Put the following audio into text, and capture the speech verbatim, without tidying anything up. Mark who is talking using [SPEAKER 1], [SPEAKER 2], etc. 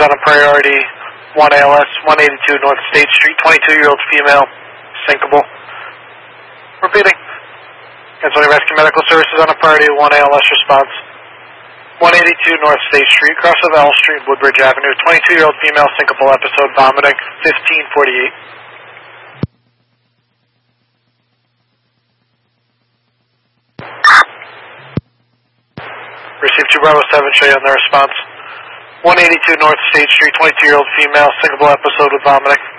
[SPEAKER 1] on a priority, one A L S, one eighty-two North State Street, twenty-two-year-old female, sinkable. Repeating. Canceling Rescue Medical Services on a priority, one A L S response. one eighty-two North State Street, cross of L Street, Woodbridge Avenue, twenty-two-year-old female, sinkable episode, vomiting, fifteen forty-eight. Received two Bravo seven, show you on the response. one eighty-two North State Street, twenty-two-year-old female, sinkable episode with vomiting.